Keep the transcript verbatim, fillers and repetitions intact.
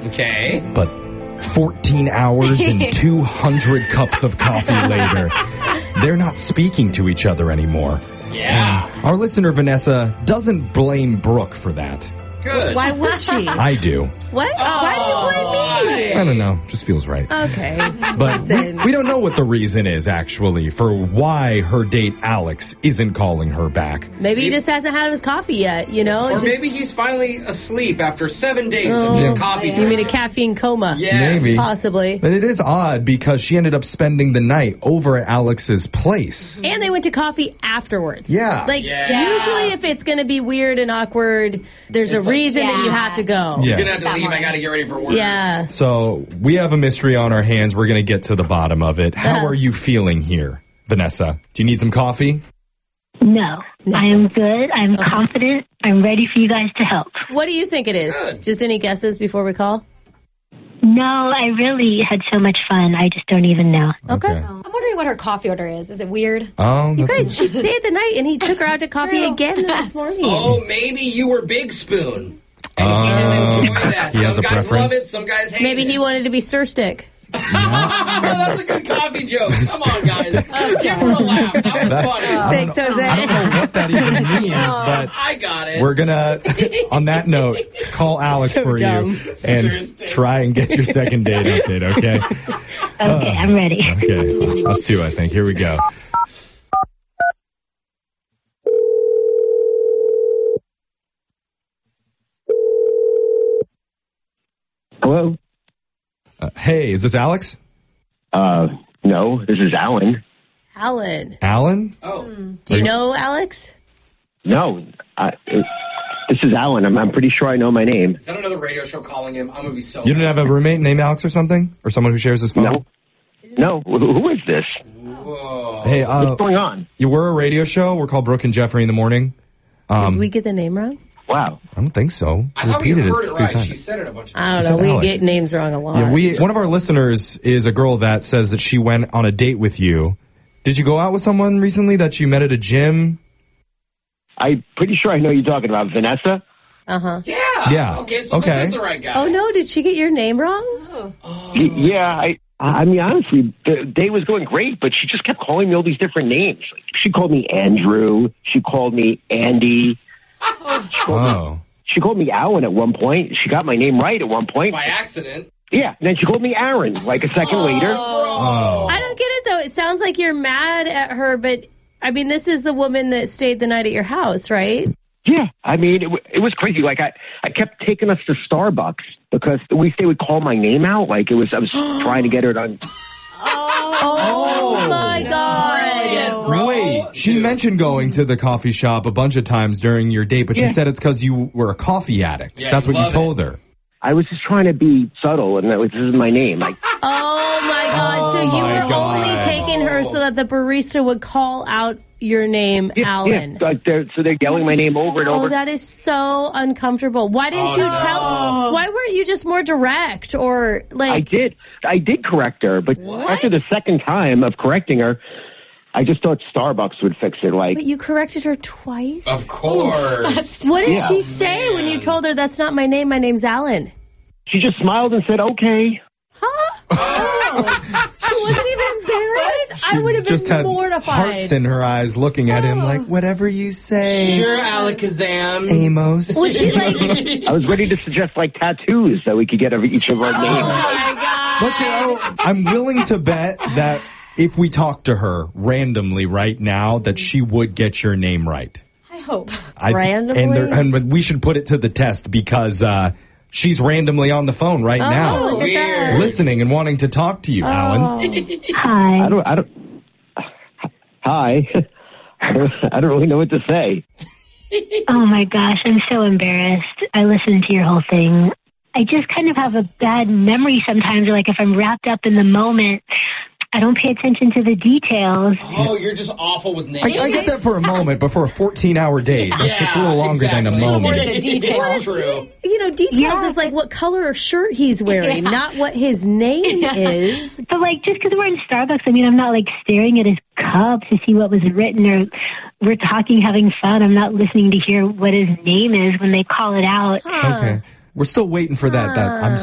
Okay. But fourteen hours and two hundred cups of coffee later, they're not speaking to each other anymore. Yeah. And our listener, Vanessa, doesn't blame Brooke for that. Good. Why would she? I do. What? Oh, Why do you blame me? I don't know. Just feels right. Okay. But we, Listen. we don't know what the reason is, actually, for why her date, Alex, isn't calling her back. Maybe he just hasn't had his coffee yet, you know? Or It's just- maybe he's finally asleep after seven days Oh. of Yeah. just coffee You drinking. mean a caffeine coma? Yes. Maybe. Possibly. But it is odd because she ended up spending the night over at Alex's place. And they went to coffee afterwards. Yeah. Like, Yeah. usually if it's going to be weird and awkward, there's It's a like- reason that you Yeah. have to go. Yeah. You're going to have to leave. I got to get ready for work. Yeah. So we have a mystery on our hands. We're going to get to the bottom of it. How Uh-huh. are you feeling here, Vanessa? Do you need some coffee? No, No. I am good. I'm Okay. confident. I'm ready for you guys to help. What do you think it is? Good. Just any guesses before we call? No, I really had so much fun. I just don't even know. Okay. I'm wondering what her coffee order is. Is it weird? Oh, You that's guys, she stayed the night and he took her out to coffee True. again this morning. Oh, maybe you were Big Spoon. And Oh. he didn't enjoy that. He Some has a guys preference? love it, some guys hate Maybe it. he wanted to be Sir Stick. That's a good coffee joke. Come on, guys. Give her a laugh. That was That- funny. I don't Thanks, know- Jose. I don't know what that even means, but I got it. we're going to, on that note, call Alex So for dumb. you and Interesting. try and get your second date update, okay? Okay, I'm ready. Okay, us two, I think. Here we go. Hello? Uh, hey, is this Alex? Uh, no, this is Alan. Alan. Alan? Oh. Do you know Alex? No, I, it, this is Alan. I'm, I'm pretty sure I know my name. Is that another radio show calling him? I'm going to be so You don't mad. have a roommate named Alex or something? Or someone who shares his phone? No. No, who, who is this? Whoa. Hey, uh, What's going on? you were a radio show. We're called Brooke and Jeffrey in the morning. Um, Did we get the name wrong? Wow. I don't think so. I thought we repeated heard it it a few right. times. She said it a bunch of I times. don't She know. said We Alex. get names wrong a lot. Yeah, we one of our listeners is a girl that says that she went on a date with you. Did you go out with someone recently that you met at a gym? I'm pretty sure I know you're talking about Vanessa. Uh-huh. Yeah. Yeah. Okay, so Okay. this is the right guy. Oh, no. Did she get your name wrong? Oh. Y- Yeah, I. I mean, honestly, the day was going great, but she just kept calling me all these different names. Like, she called me Andrew. She called me Andy. She called, me, Oh. she called me Alan at one point. She got my name right at one point. By accident. Yeah, and then she called me Aaron like a second later. Oh. I don't get it, though. It sounds like you're mad at her, but, I mean, this is the woman that stayed the night at your house, right? Yeah, I mean, it, w- it was crazy. Like, I, I kept taking us to Starbucks because at least they would call my name out. Like, it was, I was trying to get her to. Oh, my Brilliant, God. bro. Wait, she Dude. mentioned going to the coffee shop a bunch of times during your date, but she Yeah. said it's because you were a coffee addict. Yeah, That's you what you love told her. I was just trying to be subtle, and that was, this is my name. Like, Oh, my God. So Oh, you my were God. only taking her so that the barista would call out your name, yeah, Alan. yeah, like they're, so they're yelling my name over and Oh, over. that is so uncomfortable. Why didn't Oh, you no. tell? Why weren't you just more direct or like? I did, I did correct her, but What? after the second time of correcting her, I just thought Starbucks would fix it. Like, But you corrected her twice. Of course. What did Yeah. she say when you Man. told her that's not my name? My name's Alan. she just smiled and said, "Okay." Huh? She wasn't even embarrassed. I would have Just been had mortified. hearts in her eyes looking at him like, whatever you say, Sure, Alakazam. Amos. Was she like? I was ready to suggest like tattoos that we could get of each of our Oh names. my God. But you know, I'm willing to bet that if we talk to her randomly right now, that she would get your name right. I hope. I, Randomly? And, there, and we should put it to the test because uh, she's randomly on the phone right Oh, now, look at Weird. that. listening and wanting to talk to you, Alan. Oh. I Hi. don't. I don't. Hi. I don't really know what to say. Oh my gosh, I'm so embarrassed. I listened to your whole thing. I just kind of have a bad memory sometimes. Like if I'm wrapped up in the moment, I don't pay attention to the details. Oh, you're just awful with names. I, I get that for a moment, but for a fourteen-hour date, that's, Yeah, it's a little longer exactly. than a More moment. than Details. True. You know, details Yeah. is like what color shirt he's wearing, Yeah. not what his name is. But like just because we're in Starbucks, I mean, I'm not like staring at his cup to see what was written, or we're talking, having fun. I'm not listening to hear what his name is when they call it out. Huh. Okay. We're still waiting for that, that I'm